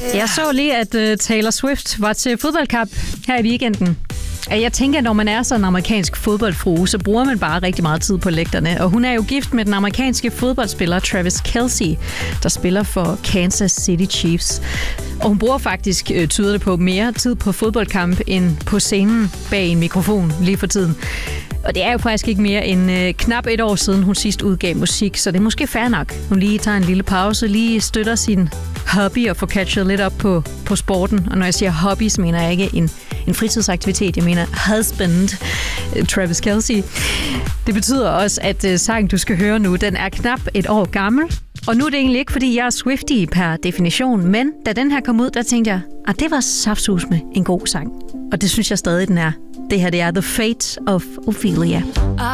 Jeg så lige, at Taylor Swift var til fodboldkamp her i weekenden. Jeg tænker, at når man er sådan en amerikansk fodboldfrue, så bruger man bare rigtig meget tid på lægterne. Og hun er jo gift med den amerikanske fodboldspiller Travis Kelce, der spiller for Kansas City Chiefs. Og hun bruger faktisk, tyder det på, mere tid på fodboldkamp end på scenen bag en mikrofon lige for tiden. Og det er jo faktisk ikke mere end knap et år siden, hun sidst udgav musik, så det er måske fair nok. Hun lige tager en lille pause, lige støtter sin hobby og får catchet lidt op på sporten. Og når jeg siger hobby, så mener jeg ikke en fritidsaktivitet. Jeg mener husband, Travis Kelce. Det betyder også, at sangen, du skal høre nu, den er knap et år gammel. Og nu er det egentlig ikke, fordi jeg er Swiftie per definition, men da den her kom ud, der tænkte jeg, at det var saftsusme en god sang. Og det synes jeg stadig, den er. Det her, det er The Fate of Ophelia.